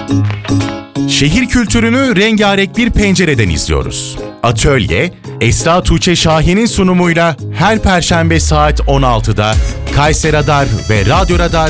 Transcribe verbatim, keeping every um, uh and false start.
Şehir kültürünü rengarenk bir pencereden izliyoruz. Atölye, Esra Tuğçe Şahin'in sunumuyla her Perşembe saat on altıda Kayseri Radar ve Radyo Radar